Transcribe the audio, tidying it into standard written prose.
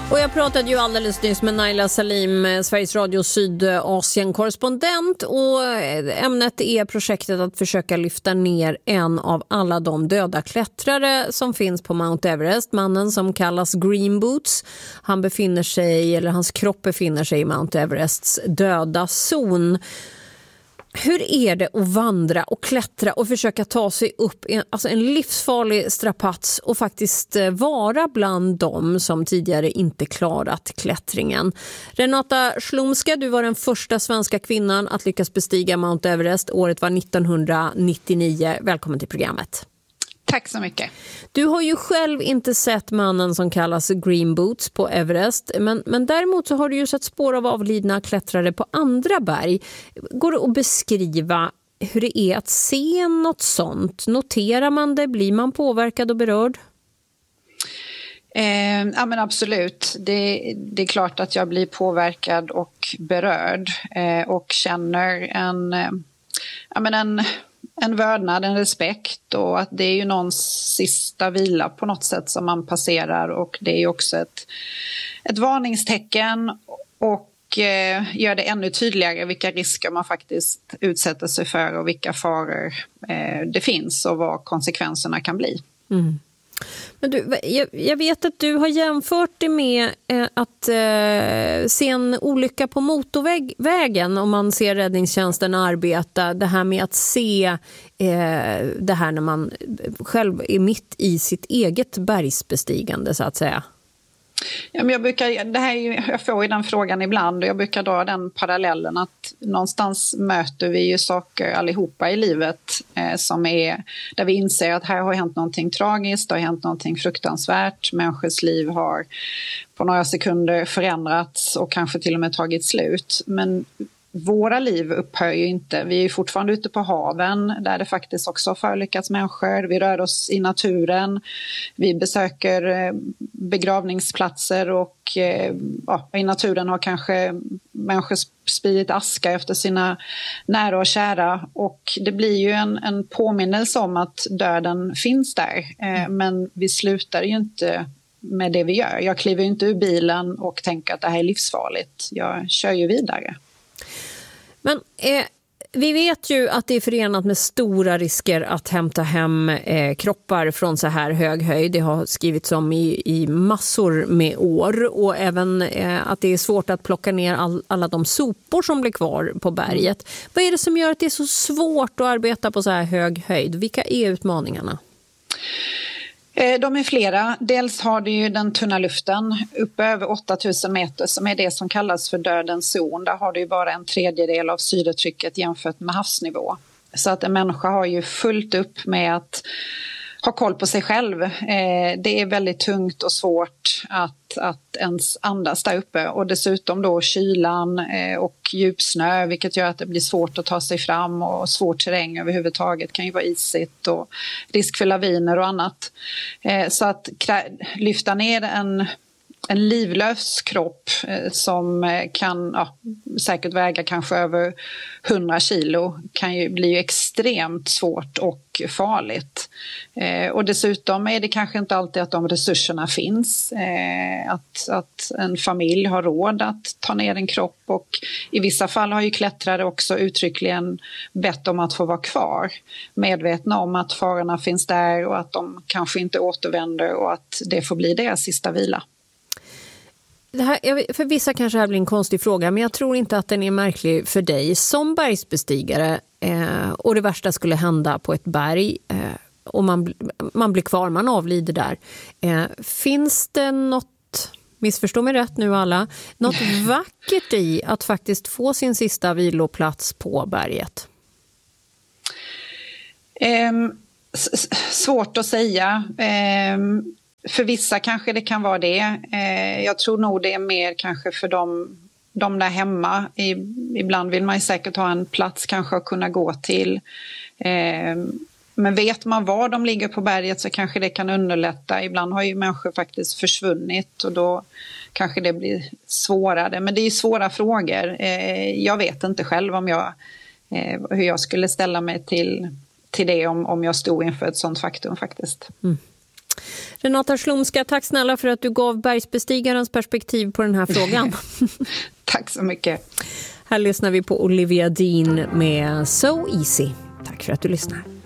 Och jag pratade ju alldeles nyss med Naila Salim, Sveriges Radio Sydasien-korrespondent, och ämnet är projektet att försöka lyfta ner en av alla de döda klättrare som finns på Mount Everest, mannen som kallas Green Boots. Hans kropp befinner sig i Mount Everests döda zon. Hur är det att vandra och klättra och försöka ta sig upp en livsfarlig strapats och faktiskt vara bland dem som tidigare inte klarat klättringen? Renata Schlumska, du var den första svenska kvinnan att lyckas bestiga Mount Everest. Året var 1999. Välkommen till programmet. Tack så mycket. Du har ju själv inte sett mannen som kallas Green Boots på Everest, men däremot så har du ju sett spår av avlidna klättrare på andra berg. Går det att beskriva hur det är att se något sånt? Noterar man det? Blir man påverkad och berörd? Ja, men absolut. Det är klart att jag blir påverkad och berörd och känner en vördnad, en respekt, och att det är ju någons sista vila på något sätt som man passerar, och det är ju också ett varningstecken och gör det ännu tydligare vilka risker man faktiskt utsätter sig för och vilka faror det finns och vad konsekvenserna kan bli. Mm. Men du, jag vet att du har jämfört det med att se en olycka på motorvägen om man ser räddningstjänsten arbeta. Det här med att se det här när man själv är mitt i sitt eget bergsbestigande, så att säga. Ja, men jag får ju den frågan ibland, och jag brukar dra den parallellen att någonstans möter vi ju saker allihopa i livet som är där vi inser att här har hänt någonting tragiskt, det har hänt någonting fruktansvärt, människors liv har på några sekunder förändrats och kanske till och med tagit slut, men våra liv upphör ju inte. Vi är fortfarande ute på haven där det faktiskt också har förolyckats människor. Vi rör oss i naturen. Vi besöker begravningsplatser, och i naturen har kanske människor spridit aska efter sina nära och kära. Och det blir ju en påminnelse om att döden finns där. Men vi slutar ju inte med det vi gör. Jag kliver inte ur bilen och tänker att det här är livsfarligt. Jag kör ju vidare. Men vi vet ju att det är förenat med stora risker att hämta hem kroppar från så här hög höjd. Det har skrivits om i massor med år, och även att det är svårt att plocka ner alla de sopor som blir kvar på berget. Vad är det som gör att det är så svårt att arbeta på så här hög höjd? Vilka är utmaningarna? De är flera. Dels har du ju den tunna luften uppe över 8000 meter som är det som kallas för dödens zon. Där har du ju bara 1/3 av syretrycket jämfört med havsnivå. Så att en människa har ju fullt upp med att ha koll på sig själv. Det är väldigt tungt och svårt att ens andas där uppe, och dessutom då kylan och djupsnö, vilket gör att det blir svårt att ta sig fram, och svår terräng överhuvudtaget kan ju vara isigt och risk för laviner och annat. Så att lyfta ner en livlös kropp som kan säkert väga kanske över 100 kilo kan ju bli extremt svårt och farligt. Och dessutom är det kanske inte alltid att de resurserna finns. Att en familj har råd att ta ner en kropp, och i vissa fall har ju klättrare också uttryckligen bett om att få vara kvar. Medvetna om att farorna finns där och att de kanske inte återvänder, och att det får bli deras sista vila. Det här, för vissa kanske det här blir en konstig fråga, men jag tror inte att den är märklig för dig som bergsbestigare, och det värsta skulle hända på ett berg och man blir kvar, man avlider där. Finns det något, missförstå mig rätt nu alla, något vackert i att faktiskt få sin sista viloplats på berget? Svårt att säga. För vissa kanske det kan vara det. Jag tror nog det är mer kanske för de där hemma. Ibland vill man ju säkert ha en plats kanske att kunna gå till. Men vet man var de ligger på berget så kanske det kan underlätta. Ibland har ju människor faktiskt försvunnit, och då kanske det blir svårare. Men det är ju svåra frågor. Jag vet inte själv hur jag skulle ställa mig till det om jag stod inför ett sånt faktum faktiskt. Mm. Renata Slomska, tack snälla för att du gav bergsbestigarens perspektiv på den här frågan. Tack så mycket. Här lyssnar vi på Olivia Dean med So Easy. Tack för att du lyssnar.